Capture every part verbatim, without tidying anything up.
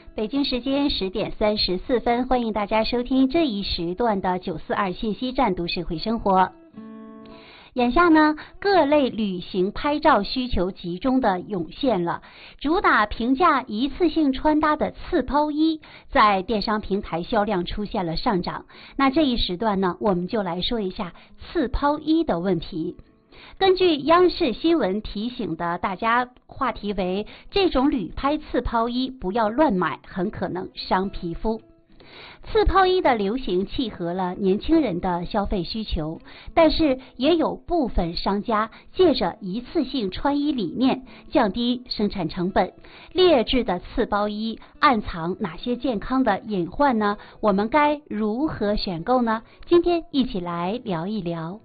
北京时间十点三十四分，欢迎大家收听这一时段的九四二信息站都市会生活。眼下呢，各类旅行拍照需求集中的涌现了，主打平价一次性穿搭的次抛衣，在电商平台销量出现了上涨。那这一时段呢，我们就来说一下次抛衣的问题。根据央视新闻提醒的大家，话题为这种旅拍次抛衣不要乱买，很可能伤皮肤。次抛衣的流行契合了年轻人的消费需求，但是也有部分商家借着一次性穿衣理念降低生产成本，劣质的次抛衣暗藏哪些健康的隐患呢？我们该如何选购呢？今天一起来聊一聊。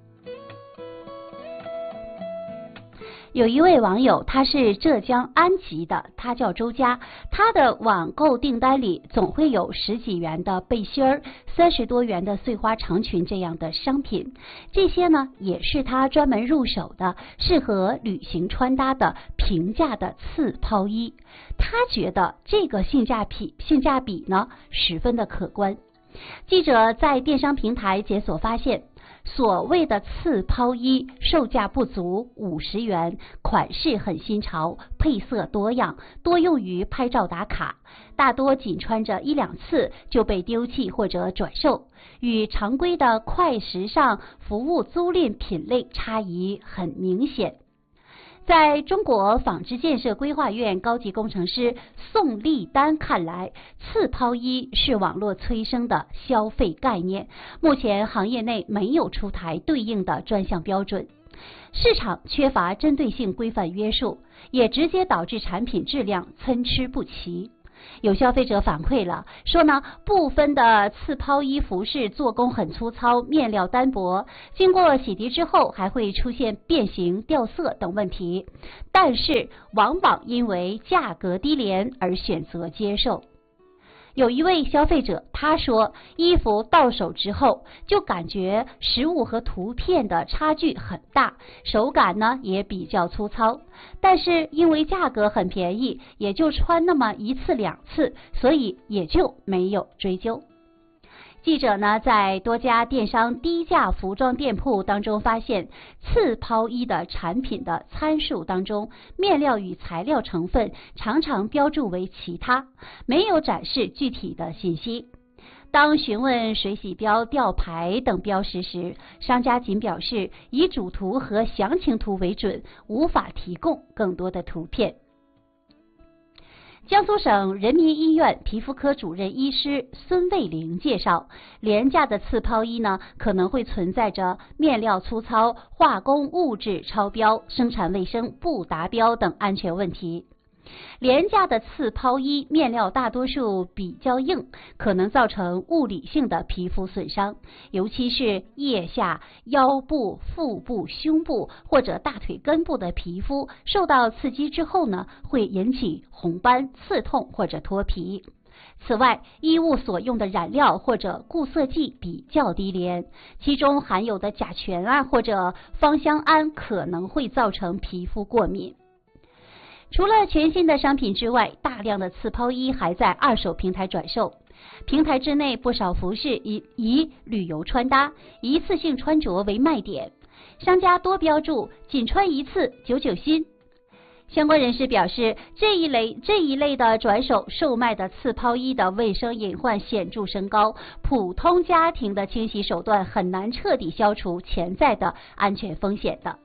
有一位网友，他是浙江安吉的，他叫周佳，他的网购订单里总会有十几元的背心儿、三十多元的碎花长裙这样的商品，这些呢也是他专门入手的，适合旅行穿搭的平价的次抛衣。他觉得这个性价比性价比呢十分的可观。记者在电商平台检索发现，所谓的次抛衣售价不足五十元，款式很新潮，配色多样，多用于拍照打卡，大多仅穿着一两次就被丢弃或者转售，与常规的快时尚服务租赁品类差异很明显。在中国纺织建设规划院高级工程师宋立丹看来，次抛衣是网络催生的消费概念，目前行业内没有出台对应的专项标准，市场缺乏针对性规范约束，也直接导致产品质量参差不齐。有消费者反馈了，说呢，部分的次抛衣服饰做工很粗糙，面料单薄，经过洗涤之后还会出现变形、掉色等问题，但是往往因为价格低廉而选择接受。有一位消费者他说，衣服到手之后就感觉实物和图片的差距很大，手感呢也比较粗糙，但是因为价格很便宜，也就穿那么一次两次，所以也就没有追究。记者呢在多家电商低价服装店铺当中发现，次抛衣的产品的参数当中，面料与材料成分常常标注为其他，没有展示具体的信息。当询问水洗标、吊牌等标识时，商家仅表示以主图和详情图为准，无法提供更多的图片。江苏省人民医院皮肤科主任医师孙卫玲介绍，廉价的次抛衣呢，可能会存在着面料粗糙、化工物质超标、生产卫生不达标等安全问题。廉价的次抛衣面料大多数比较硬，可能造成物理性的皮肤损伤，尤其是腋下、腰部、腹部、胸部或者大腿根部的皮肤受到刺激之后呢，会引起红斑、刺痛或者脱皮。此外，衣物所用的染料或者固色剂比较低廉，其中含有的甲醛啊或者芳香胺可能会造成皮肤过敏。除了全新的商品之外，大量的次抛衣还在二手平台转售。平台之内不少服饰以以旅游穿搭、一次性穿着为卖点，商家多标注仅穿一次九九新。相关人士表示，这一类这一类的转手售卖的次抛衣的卫生隐患显著升高，普通家庭的清洗手段很难彻底消除潜在的安全风险的。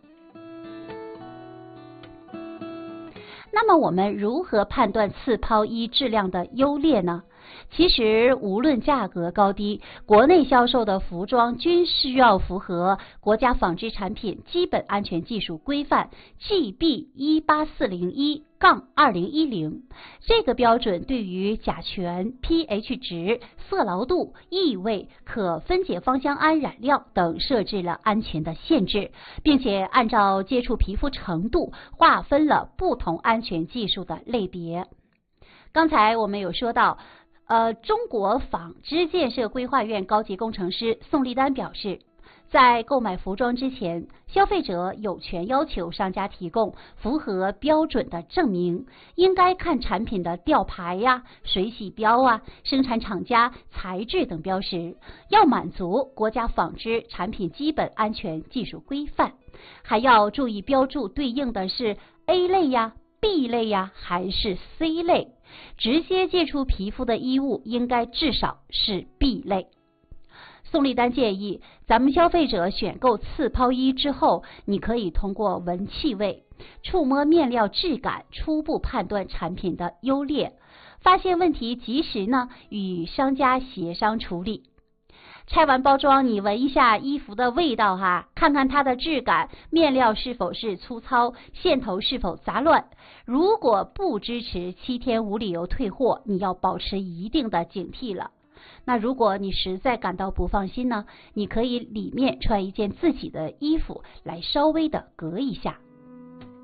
那么我们如何判断次抛衣质量的优劣呢？其实无论价格高低，国内销售的服装均需要符合国家纺织产品基本安全技术规范 G B 一八四零一二零一零，这个标准对于甲醛、pH 值、色牢度、异味、可分解芳香胺染料等设置了安全的限制，并且按照接触皮肤程度划分了不同安全技术的类别。刚才我们有说到呃，中国纺织建设规划院高级工程师宋立丹表示， 在购买服装之前，消费者有权要求商家提供符合标准的证明，应该看产品的吊牌呀、水洗标啊、生产厂家、材质等标识，要满足国家纺织产品基本安全技术规范，还要注意标注对应的是 A 类呀、B 类呀还是 C 类，直接接触皮肤的衣物应该至少是 B 类。宋丽丹建议，咱们消费者选购次抛衣之后，你可以通过闻气味、触摸面料质感，初步判断产品的优劣，发现问题及时呢与商家协商处理。拆完包装，你闻一下衣服的味道哈，看看它的质感，面料是否是粗糙，线头是否杂乱。如果不支持七天无理由退货，你要保持一定的警惕了。那如果你实在感到不放心呢，你可以里面穿一件自己的衣服来稍微的隔一下。